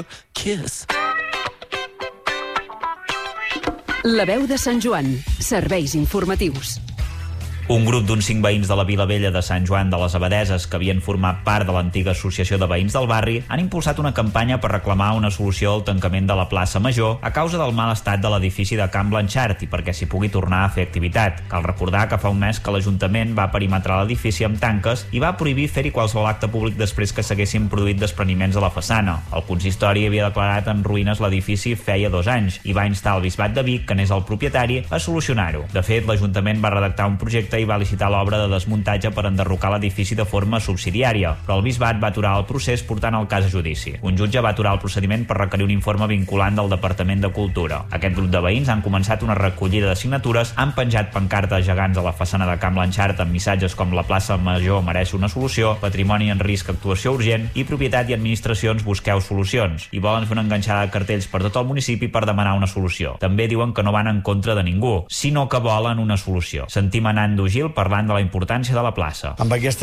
a kiss. La veu de Sant Joan. Serveis informatius. Un grup d'uns 5 veïns de la Vila Vella de Sant Joan de les Abadeses, que havien format part de l'antiga associació de veïns del barri, han impulsat una campanya per reclamar una solució al tancament de la plaça Major a causa del mal estat de l'edifici de Can Blanchard i perquè s'hi pugui tornar a fer activitat. Cal recordar que fa un mes que l'Ajuntament va perimetrar l'edifici amb tanques i va prohibir fer-hi qualsevol acte públic després que s'haguessin produït despreniments a la façana. El consistori havia declarat en ruïnes l'edifici feia 2 anys i va instar el Bisbat de Vic, que n'és el propietari, a solucionar-ho. De fet, l'Ajuntament va redactar un projecte i va licitar l'obra de desmuntatge per enderrocar l'edifici de forma subsidiària, però el Bisbat va aturar el procés portant el cas a judici. Un jutge va aturar el procediment per requerir un informe vinculant del Departament de Cultura. Aquest grup de veïns han començat una recollida de signatures, han penjat pancartes gegants a la façana de Can Blanchard amb missatges com la plaça Major mereix una solució, patrimoni en risc, actuació urgent i propietat i administracions busqueu solucions. I volen fer una enganxada de cartells per tot el municipi per demanar una solució. També diuen que no van en contra de ningú, sinó que volen una solució. Sentim a Nando Gil parlant de la importància de la plaça. Amb aquesta